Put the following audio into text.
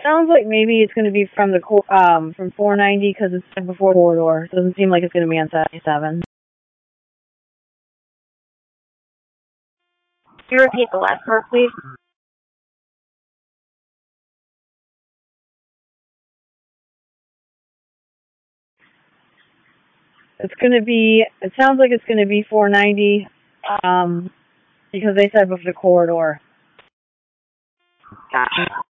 Sounds like maybe it's going to be from the from 490 because it's before corridor. Doesn't seem like it's going to be on 77. Can you repeat the last part, please? It's going to be. It sounds like it's going to be 490 because they said before the corridor. Gotcha.